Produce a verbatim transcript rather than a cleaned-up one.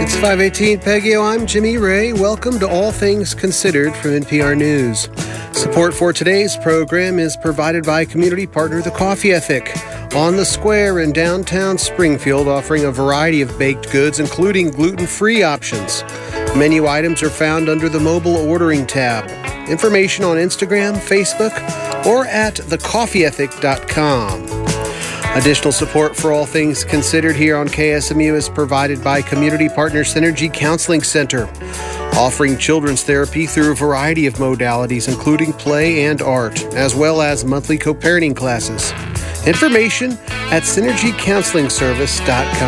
It's five eighteen Peggio. I'm Jimmy Ray. Welcome to All Things Considered from N P R News. Support for today's program is provided by community partner The Coffee Ethic, on the square in downtown Springfield, offering a variety of baked goods, including gluten-free options. Menu items are found under the mobile ordering tab. Information on Instagram, Facebook, or at the coffee ethic dot com. Additional support for All Things Considered here on K S M U is provided by community partner Synergy Counseling Center, offering children's therapy through a variety of modalities, including play and art, as well as monthly co-parenting classes. Information at synergy counseling service dot com.